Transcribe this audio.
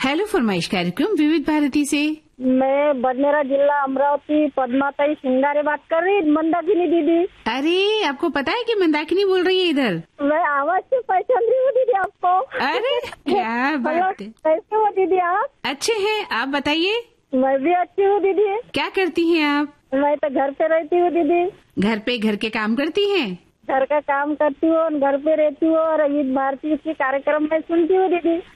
Hello फरमाइश कार्यक्रम विविध भारती से। मैं बडनेरा जिला अमरावती पद्माताई सिंगारे बात कर रही, मंदाकिनी दीदी। अरे आपको पता है कि मंदाकिनी बोल रही है इधर? मैं आवाज से पहचान रही हूँ दीदी आपको। अरे क्या बात है। कैसे हो दीदी आप? अच्छे हैं, आप बताइए। मैं भी अच्छी हूँ दीदी। क्या करती हैं आप? मैं तो घर पे रहती हूँ दीदी। घर पे घर के काम करती हैं? घर का काम करती हूँ, घर पे रहती हूँ और विविध भारती के कार्यक्रम में सुनती हूँ दीदी।